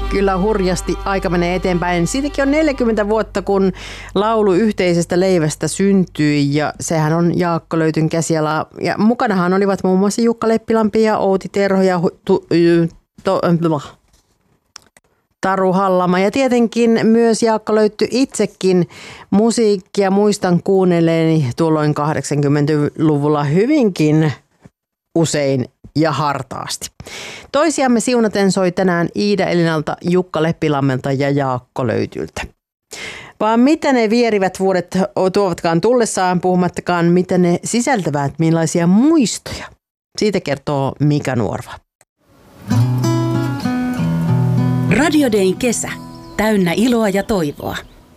Kyllä hurjasti aika menee eteenpäin. Siitäkin on 40 vuotta, kun laulu Yhteisestä leivästä syntyi ja sehän on Jaakko Löytyn käsiala. Ja mukanahan olivat muun muassa Jukka Leppilampi ja Outi Terho ja Taru Hallama ja tietenkin myös Jaakko Löytty itsekin musiikkia. Muistan kuunnelleeni tuolloin 80-luvulla hyvinkin usein ja hartaasti. Toisiamme siunaten soi tänään Iida Elinalta, Jukka Leppilammelta ja Jaakko Löytyltä. Vaan mitä ne vierivät vuodet tuovatkaan tullessaan, puhumattakaan mitä ne sisältävät, millaisia muistoja. Siitä kertoo Mika Nuorva. Radio Dayn kesä. Täynnä iloa ja toivoa.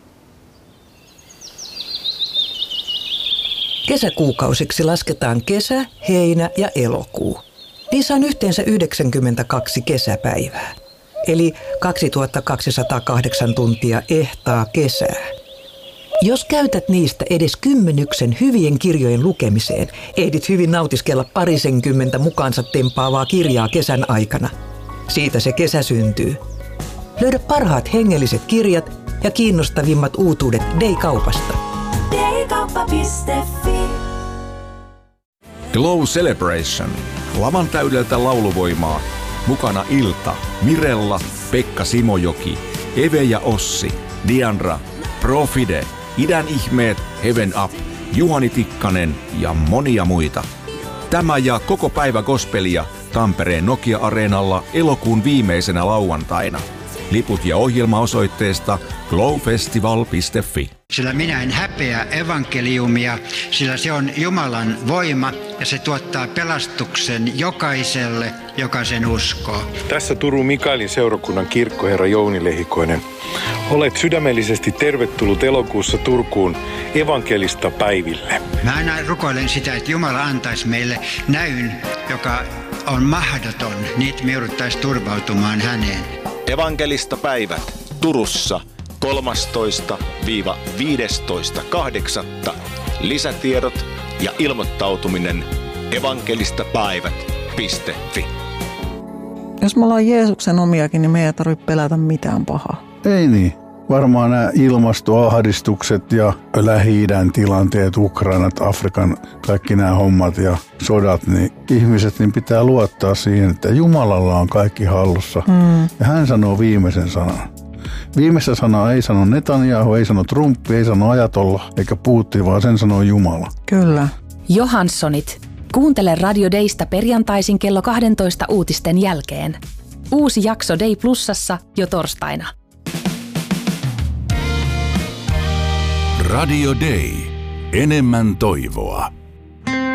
Kesäkuukausiksi lasketaan kesä, heinä ja elokuu. Niissä on yhteensä 92 kesäpäivää, eli 2208 tuntia ehtaa kesää. Jos käytät niistä edes 10 hyvien kirjojen lukemiseen, ehdit hyvin nautiskella 20 mukaansa tempaavaa kirjaa kesän aikana. Siitä se kesä syntyy. Löydä parhaat hengelliset kirjat ja kiinnostavimmat uutuudet Day-kaupasta. Daykauppa.fi. Glow Celebration. Lavan täydeltä lauluvoimaa. Mukana Ilta, Mirella, Pekka Simojoki, Eve ja Ossi, Diandra, Profide, Idän ihmeet, Heaven Up, Juhani Tikkanen ja monia muita. Tämä ja koko päivä gospelia Tampereen Nokia-areenalla elokuun viimeisenä lauantaina. Liput ja ohjelma osoitteesta glowfestival.fi. Sillä minä en häpeä evankeliumia, sillä se on Jumalan voima ja se tuottaa pelastuksen jokaiselle, joka sen uskoo. Tässä Turun Mikaelin seurakunnan kirkkoherra Jouni Lehikoinen. Olet sydämellisesti tervetullut elokuussa Turkuun evankelista päiville. Mä aina rukoilen sitä, että Jumala antaisi meille näyn, joka on mahdoton, niin me jouduttaisiin turvautumaan häneen. Evankelista päivät Turussa 13-15.8. Lisätiedot ja ilmoittautuminen evankelistapäivät.fi. Jos me ollaan Jeesuksen omiakin, niin me ei tarvitse pelätä mitään pahaa. Ei niin. Varmaan nämä ilmastoahdistukset ja Lähi-idän tilanteet, Ukrainat, Afrikan, kaikki nämä hommat ja sodat, niin ihmiset niin pitää luottaa siihen, että Jumalalla on kaikki hallussa. Ja hän sanoo viimeisen sanan. Viimeistä sanaa ei sano Netanyahu, ei sano Trump, ei sano Ajatolla eikä Putin, vaan sen sanoo Jumala. Kyllä. Johanssonit. Kuuntele Radio Daysta perjantaisin kello 12 uutisten jälkeen. Uusi jakso Day Plusassa jo torstaina. Radio Day. Enemmän toivoa.